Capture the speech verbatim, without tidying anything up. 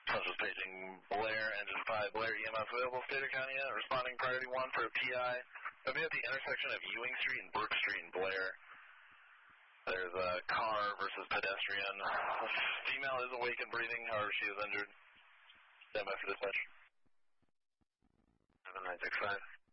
Central paging Blair, engine five, Blair, E M S available, Stater County, uh, responding priority one for a P I. I'll be at the intersection of Ewing Street and Brook Street in Blair. There's a car versus pedestrian. The female is awake and breathing, however she is injured. Stand by for dispatch. seven nine six five.